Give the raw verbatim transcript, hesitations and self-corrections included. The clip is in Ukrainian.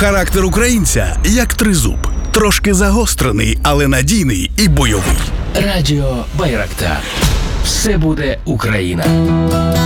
Характер українця як тризуб. Трошки загострений, але надійний і бойовий. Радіо Байрактар. Все буде Україна.